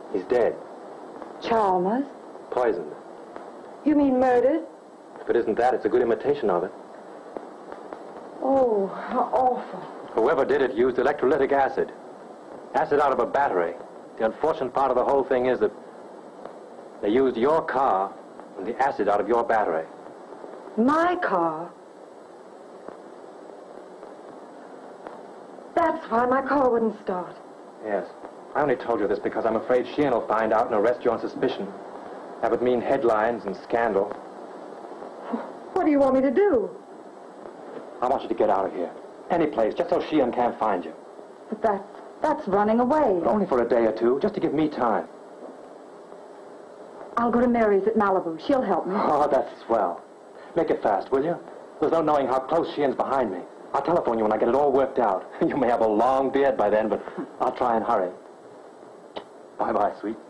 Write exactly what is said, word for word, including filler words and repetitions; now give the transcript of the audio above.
He's dead. Chalmers? Poisoned. You mean murdered? If it isn't that, it's a good imitation of it. Oh, how awful. Whoever did it used electrolytic acid. Acid out of a battery. The unfortunate part of the whole thing is that they used your car and the acid out of your battery. My car? That's why my car wouldn't start. Yes. I only told you this because I'm afraid Sheehan will find out and arrest you on suspicion. That would mean headlines and scandal. What do you want me to do? I want you to get out of here. Any place, just so Sheehan can't find you. But that's, that's running away. But only for a day or two, just to give me time. I'll go to Mary's at Malibu. She'll help me. Oh, that's swell. Make it fast, will you? There's no knowing how close Sheehan's behind me. I'll telephone you when I get it all worked out. You may have a long beard by then, but I'll try and hurry. Bye-bye, sweet.